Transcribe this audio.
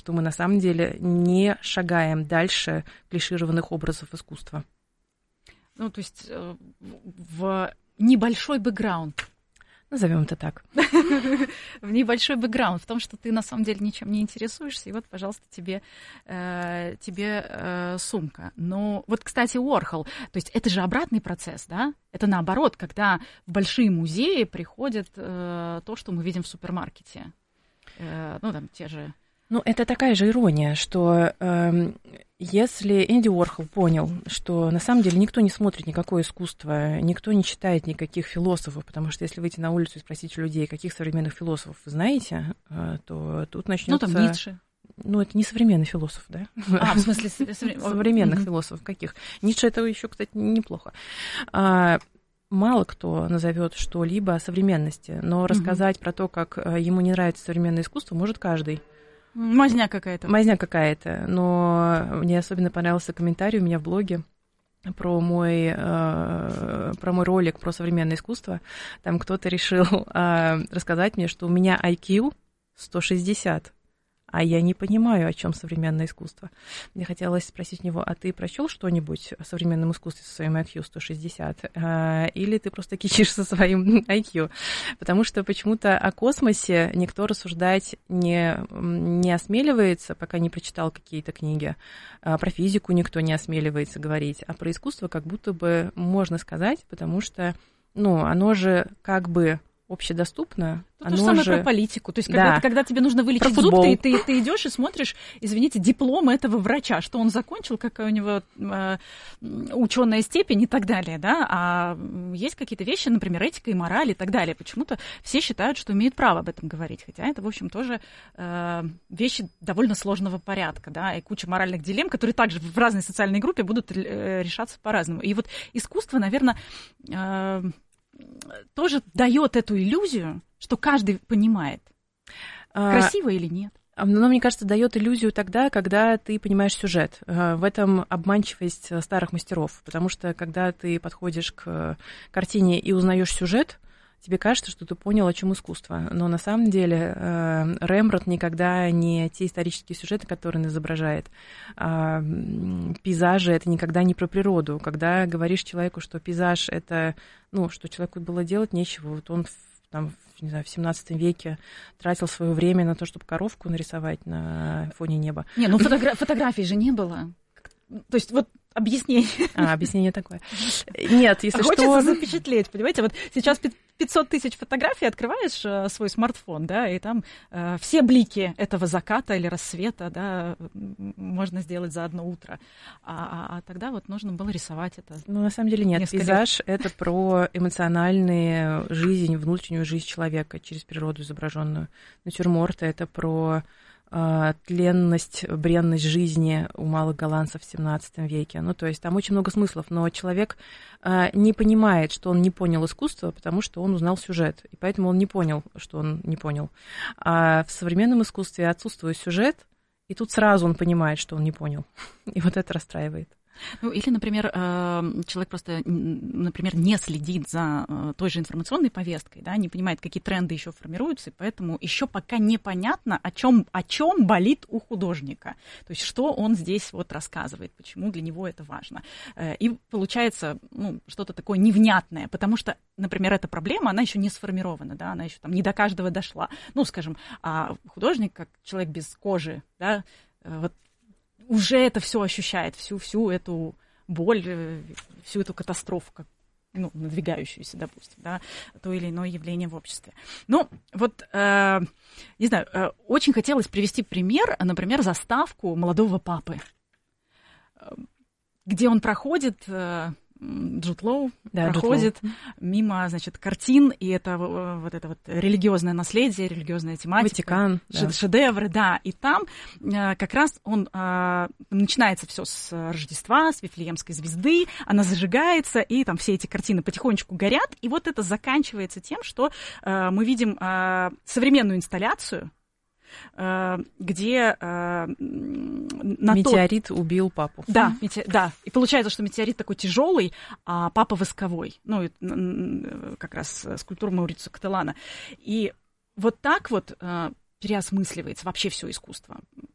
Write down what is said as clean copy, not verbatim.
что мы на самом деле не шагаем дальше клишированных образов искусства. Ну, то есть в небольшой бэкграунд. Назовем это так. В небольшой бэкграунд, в том, что ты на самом деле ничем не интересуешься, и вот, пожалуйста, тебе сумка. Но вот, кстати, Уорхол, то есть это же обратный процесс, да? Это наоборот, когда в большие музеи приходит то, что мы видим в супермаркете. Ну, там те же... Ну, это такая же ирония, что если Энди Уорхол понял, что на самом деле никто не смотрит никакое искусство, никто не читает никаких философов, потому что если выйти на улицу и спросить у людей, каких современных философов вы знаете, то тут начнется... Ну, там Ницше. Ну, это не современный философ, да? В смысле... Современных философов каких? Ницше это еще, кстати, неплохо. Мало кто назовет что-либо о современности, но рассказать про то, как ему не нравится современное искусство, может каждый. Мазня какая-то. Мазня какая-то. Но мне особенно понравился комментарий у меня в блоге про мой ролик про современное искусство. Там кто-то решил рассказать мне, что у меня IQ 160, а я не понимаю, о чем современное искусство. Мне хотелось спросить у него, а ты прочел что-нибудь о современном искусстве со своим IQ 160? Или ты просто кичишься своим IQ? Потому что почему-то о космосе никто рассуждать не осмеливается, пока не прочитал какие-то книги. Про физику никто не осмеливается говорить. А про искусство как будто бы можно сказать, потому что, оно же как бы общедоступно. То же самое про политику. То есть, когда тебе нужно вылечить зуб, ты идешь и смотришь, извините, диплом этого врача, что он закончил, какая у него ученая степень и так далее. Да? А есть какие-то вещи, например, этика и мораль и так далее. Почему-то все считают, что имеют право об этом говорить. Хотя это, в общем, тоже вещи довольно сложного порядка. Да? И куча моральных дилемм, которые также в разной социальной группе будут решаться по-разному. И вот искусство, наверное, тоже дает эту иллюзию, что каждый понимает, красиво или нет. Но, мне кажется, дает иллюзию тогда, когда ты понимаешь сюжет. В этом обманчивость старых мастеров. Потому что, когда ты подходишь к картине и узнаешь сюжет, тебе кажется, что ты понял, о чем искусство. Но на самом деле Рембрандт никогда не те исторические сюжеты, которые он изображает. Пейзажи — это никогда не про природу. Когда говоришь человеку, что пейзаж — это, что человеку было делать нечего, вот он в 17 веке тратил свое время на то, чтобы коровку нарисовать на фоне неба. Фотографий же не было. То есть вот объяснение. Объяснение такое. Нет, если что... Хочется запечатлеть, понимаете? Вот сейчас 500 тысяч фотографий, открываешь свой смартфон, да, и там все блики этого заката или рассвета, да, можно сделать за одно утро. А тогда вот нужно было рисовать это. На самом деле нет. Пейзаж — это про эмоциональную жизнь, внутреннюю жизнь человека через природу изображенную. Натюрморты — это про тленность, бренность жизни у малых голландцев в XVII веке. То есть там очень много смыслов, но человек не понимает, что он не понял искусство, потому что он узнал сюжет, и поэтому он не понял, что он не понял. А в современном искусстве отсутствует сюжет, и тут сразу он понимает, что он не понял. И вот это расстраивает. Или, например, человек просто, например, не следит за той же информационной повесткой, да, не понимает, какие тренды еще формируются, и поэтому еще пока непонятно, о чем болит у художника. То есть, что он здесь вот рассказывает, почему для него это важно. И получается, что-то такое невнятное, потому что, например, эта проблема, она еще не сформирована, да, она еще там не до каждого дошла. Скажем, а художник, как человек без кожи, да, вот уже это все ощущает, всю эту боль, всю эту катастрофу, надвигающуюся, допустим, да, то или иное явление в обществе. Не знаю, очень хотелось привести пример, например, заставку молодого папы, где он проходит... Джуд Лоу проходит мимо, картин, и это вот религиозное наследие, религиозная тематика. Ватикан. Шедевры, да. И там как раз он начинается все с Рождества, с Вифлеемской звезды, она зажигается, и там все эти картины потихонечку горят, и вот это заканчивается тем, что мы видим современную инсталляцию, где метеорит убил папу. Да. И получается, что метеорит такой тяжелый, а папа восковой. Как раз скульптура Маурицио Кателлана. И вот так вот переосмысливается вообще все искусство.